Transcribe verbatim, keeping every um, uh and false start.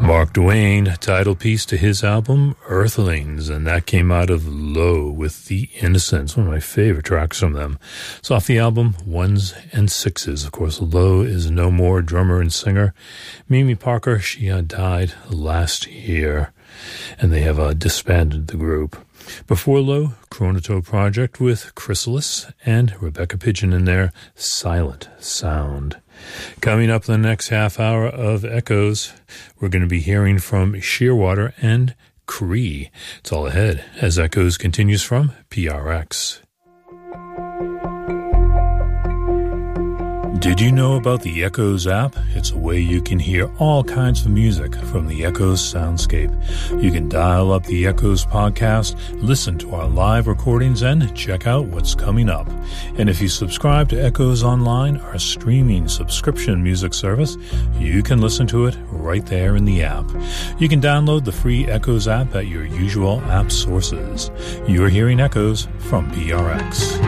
Mark Duane, title piece to his album Earthlings, and that came out of Low with The Innocents, one of my favorite tracks from them. It's off the album Ones and Sixes. Of course, Low is no more, drummer and singer Mimi Parker. She uh, died last year, and they have uh, disbanded the group. Before Low, Chronotope Project with Chrysalis and Rebecca Pidgeon in their Silent Sound. Coming up in the next half hour of Echoes, we're going to be hearing from Shearwater and Cree. It's all ahead as Echoes continues from P R X. Did you know about the Echoes app? It's a way you can hear all kinds of music from the Echoes soundscape. You can dial up the Echoes podcast, listen to our live recordings, and check out what's coming up. And if you subscribe to Echoes Online, our streaming subscription music service, you can listen to it right there in the app. You can download the free Echoes app at your usual app sources. You're hearing Echoes from P R X.